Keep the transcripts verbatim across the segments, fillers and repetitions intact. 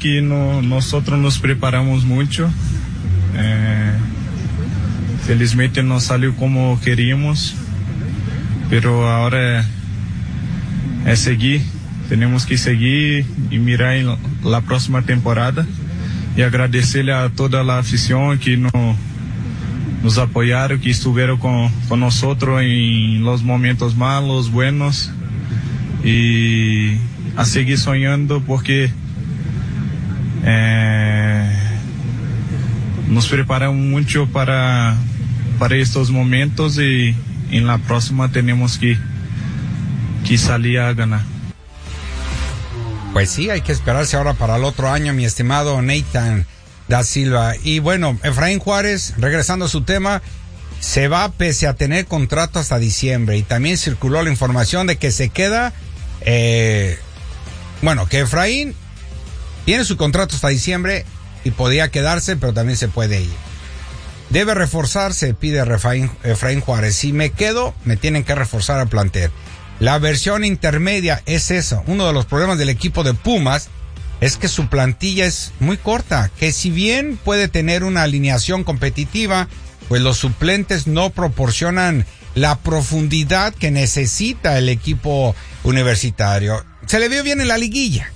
que no, nosotros nos preparamos mucho. Eh, felizmente no salió como queríamos, pero ahora es seguir. Tenemos que seguir y mirar en la próxima temporada y agradecerle a toda la afición que no, nos apoyaron, que estuvieron con, con nosotros en los momentos malos, buenos, y a seguir soñando porque eh, nos preparamos mucho para, para estos momentos y en la próxima tenemos que, que salir a ganar. Pues sí, hay que esperarse ahora para el otro año, mi estimado Nathan da Silva. Y bueno, Efraín Juárez, regresando a su tema, se va pese a tener contrato hasta diciembre. Y también circuló la información de que se queda, eh, bueno, que Efraín tiene su contrato hasta diciembre y podía quedarse, pero también se puede ir. Debe reforzarse, pide Efraín, Efraín Juárez. Si me quedo, me tienen que reforzar al plantel. La versión intermedia es eso. Uno de los problemas del equipo de Pumas es que su plantilla es muy corta, que si bien puede tener una alineación competitiva, pues los suplentes no proporcionan la profundidad que necesita el equipo universitario. Se le vio bien en la liguilla.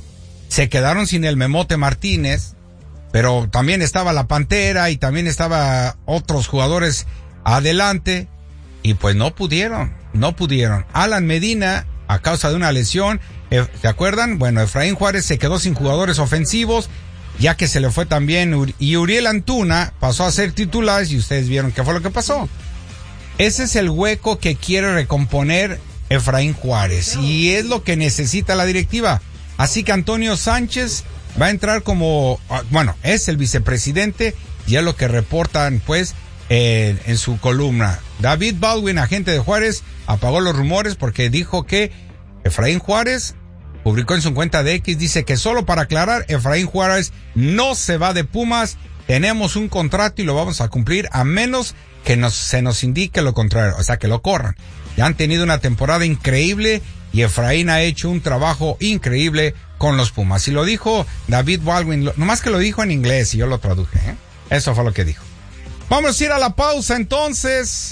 Se quedaron sin el Memote Martínez, pero también estaba la Pantera y también estaba otros jugadores adelante y pues no pudieron. No pudieron. Alan Medina, a causa de una lesión, ¿se acuerdan? Bueno, Efraín Juárez se quedó sin jugadores ofensivos, ya que se le fue también, y Uriel Antuna pasó a ser titular, y ustedes vieron qué fue lo que pasó. Ese es el hueco que quiere recomponer Efraín Juárez, y es lo que necesita la directiva. Así que Antonio Sánchez va a entrar como, bueno, es el vicepresidente, y es lo que reportan, pues, eh, en su columna. David Baldwin, agente de Juárez, apagó los rumores porque dijo que Efraín Juárez publicó en su cuenta de X, dice que solo para aclarar, Efraín Juárez no se va de Pumas, tenemos un contrato y lo vamos a cumplir a menos que nos, se nos indique lo contrario, o sea que lo corran. Ya han tenido una temporada increíble y Efraín ha hecho un trabajo increíble con los Pumas. Y lo dijo David Baldwin, lo, nomás que lo dijo en inglés y yo lo traduje, ¿eh? Eso fue lo que dijo. Vamos a ir a la pausa entonces.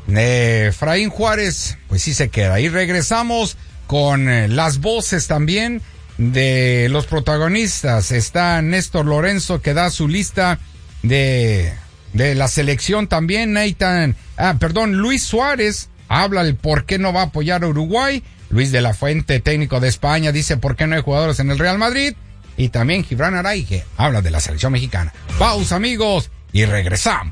Efraín Juárez, pues sí se queda. Y regresamos con eh, las voces también de los protagonistas. Está Néstor Lorenzo, que da su lista de, de la selección también. Nathan, ah, perdón, Luis Suárez habla el por qué no va a apoyar a Uruguay. Luis de la Fuente, técnico de España, dice por qué no hay jugadores en el Real Madrid. Y también Gibran Araige habla de la selección mexicana. Pausa, amigos, y regresamos.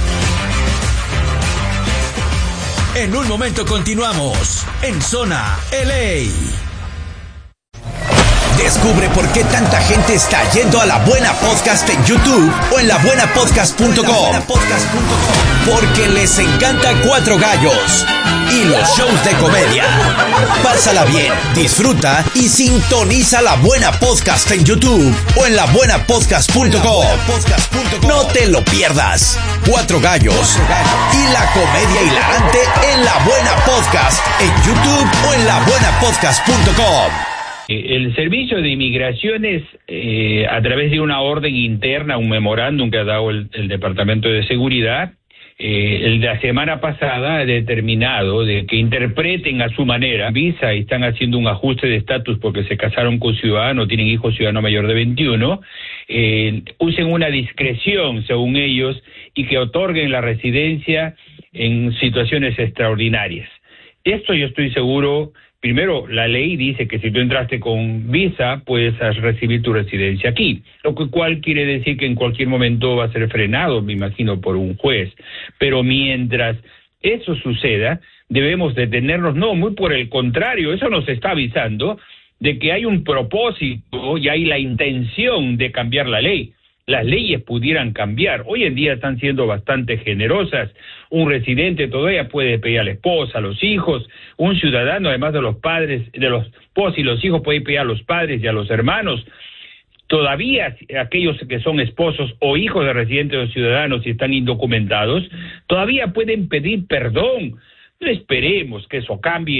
En un momento continuamos en Zona L A. Descubre por qué tanta gente está yendo a La Buena Podcast en YouTube o en la buena podcast punto com. Porque les encanta Cuatro Gallos y los shows de comedia. Pásala bien, disfruta y sintoniza La Buena Podcast en YouTube o en la buena podcast punto com. No te lo pierdas. Cuatro Gallos y la comedia hilarante en La Buena Podcast en YouTube o en la buena podcast punto com. El Servicio de Inmigraciones, eh, a través de una orden interna, un memorándum que ha dado el, el Departamento de Seguridad, eh, el de la semana pasada ha determinado de que interpreten a su manera visa y están haciendo un ajuste de estatus porque se casaron con ciudadanos, tienen hijos ciudadanos mayor de veintiuno, eh, usen una discreción según ellos y que otorguen la residencia en situaciones extraordinarias. Esto yo estoy seguro. Primero, la ley dice que si tú entraste con visa, puedes recibir tu residencia aquí, lo cual quiere decir que en cualquier momento va a ser frenado, me imagino, por un juez. Pero mientras eso suceda, debemos detenernos, no, muy por el contrario, eso nos está avisando de que hay un propósito y hay la intención de cambiar la ley. Las leyes pudieran cambiar. Hoy en día están siendo bastante generosas. Un residente todavía puede pedir a la esposa, a los hijos. Un ciudadano, además de los padres, de los esposos y los hijos, puede pedir a los padres y a los hermanos. Todavía aquellos que son esposos o hijos de residentes o ciudadanos y están indocumentados, todavía pueden pedir perdón. No esperemos que eso cambie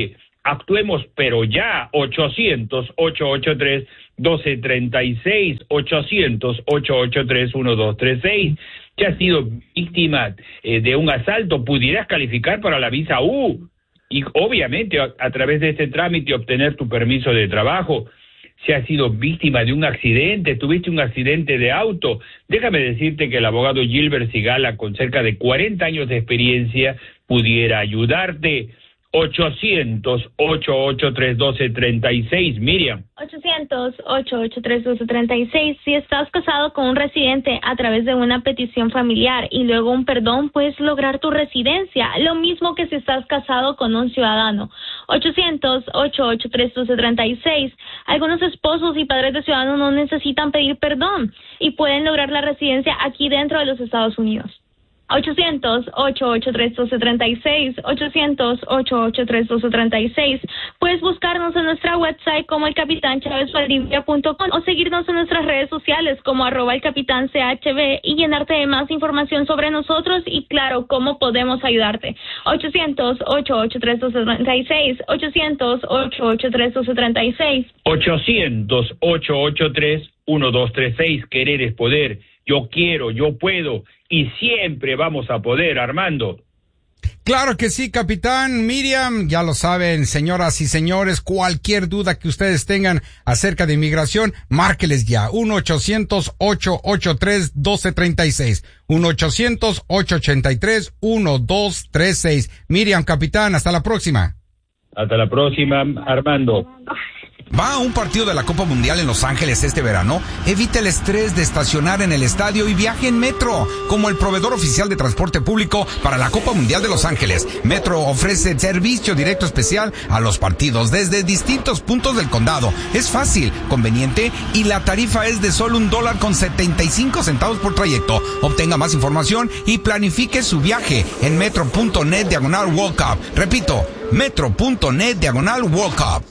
Actuemos, pero ya. Ochocientos, ochocientos ochenta y tres, doce treinta y seis. Ochocientos, ochocientos ochenta y tres, doce treinta y seis. Si has sido víctima eh, de un asalto, pudieras calificar para la visa U. Y obviamente a, a través de este trámite obtener tu permiso de trabajo. Si has sido víctima de un accidente, tuviste un accidente de auto, déjame decirte que el abogado Gilbert Sigala, con cerca de cuarenta años de experiencia, pudiera ayudarte. Ochocientos, ochocientos ochenta y tres, doce treinta y seis, Miriam. Ochocientos, ochocientos ochenta y tres, doce treinta y seis. Si estás casado con un residente a través de una petición familiar y luego un perdón, puedes lograr tu residencia, lo mismo que si estás casado con un ciudadano. Ochocientos, ochocientos ochenta y tres, doce treinta y seis. Algunos esposos y padres de ciudadanos no necesitan pedir perdón y pueden lograr la residencia aquí dentro de los Estados Unidos. Ochocientos, ochocientos ochenta y tres, doce treinta y seis, ochocientos, ochocientos ochenta y tres, doce treinta y seis. Puedes buscarnos en nuestra website como el capitán chávez valdivia punto com o seguirnos en nuestras redes sociales como arroba el capitán C H V y llenarte de más información sobre nosotros y claro, cómo podemos ayudarte. Ochocientos, ochocientos ochenta y tres, doce treinta y seis, ochocientos, ochocientos ochenta y tres, doce treinta y seis. Ochocientos, ochocientos ochenta y tres, doce treinta y seis. Querer es poder. Yo quiero, yo puedo. Y siempre vamos a poder, Armando. Claro que sí, capitán. Miriam, ya lo saben, señoras y señores, cualquier duda que ustedes tengan acerca de inmigración, márqueles ya. uno ochocientos, ochocientos ochenta y tres, doce treinta y seis. uno ochocientos, ochocientos ochenta y tres, doce treinta y seis. Miriam, capitán, hasta la próxima. Hasta la próxima, Armando. ¿Va a un partido de la Copa Mundial en Los Ángeles este verano? Evite el estrés de estacionar en el estadio y viaje en Metro, como el proveedor oficial de transporte público para la Copa Mundial de Los Ángeles. Metro ofrece servicio directo especial a los partidos desde distintos puntos del condado. Es fácil, conveniente y la tarifa es de solo un dólar con setenta y cinco centavos por trayecto. Obtenga más información y planifique su viaje en metro.net diagonal World Cup. Repito, metro.net diagonal World Cup.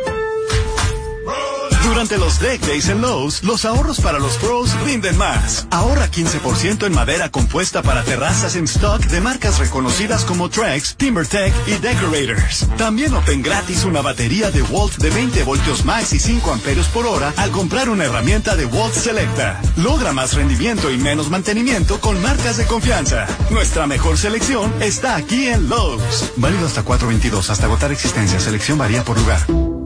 Durante los Deck Days en Lowe's, los ahorros para los pros rinden más. Ahorra quince por ciento en madera compuesta para terrazas en stock de marcas reconocidas como Trex, TimberTech y Decorators. También obtén gratis una batería de Walt de veinte voltios más y cinco amperios por hora al comprar una herramienta de Walt Selecta. Logra más rendimiento y menos mantenimiento con marcas de confianza. Nuestra mejor selección está aquí en Lowe's. Válido hasta cuatro veintidós, hasta agotar existencia. Selección varía por lugar.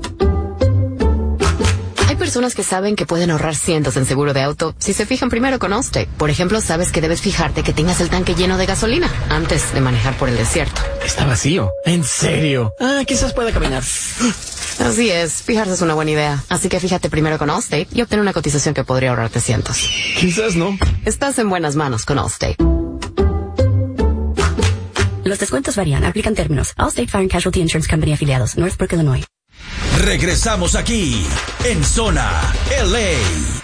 Hay personas que saben que pueden ahorrar cientos en seguro de auto si se fijan primero con Allstate. Por ejemplo, sabes que debes fijarte que tengas el tanque lleno de gasolina antes de manejar por el desierto. Está vacío. ¿En serio? Ah, quizás pueda caminar. Así es, fijarse es una buena idea. Así que fíjate primero con Allstate y obtén una cotización que podría ahorrarte cientos. Quizás no. Estás en buenas manos con Allstate. Los descuentos varían, aplican términos. Allstate Fire and Casualty Insurance Company afiliados, Northbrook, Illinois. Regresamos aquí, en Zona L A.